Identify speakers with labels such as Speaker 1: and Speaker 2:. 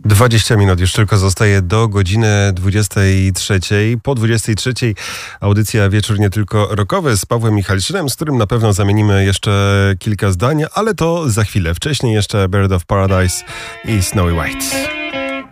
Speaker 1: 20 minut już tylko zostaje do godziny 23. Po 23 audycja Wieczór nie tylko rockowy z Pawłem Michalczynem, z którym na pewno zamienimy jeszcze kilka zdań, ale to za chwilę. Wcześniej jeszcze Bird of Paradise i Snowy White.